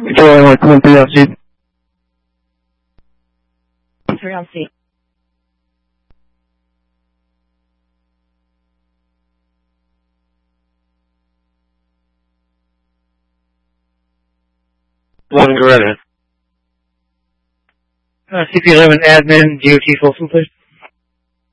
Controlling 1, come on, 3 on C. 3 on C. Gorilla. CP11 admin, DOT Folsom, please.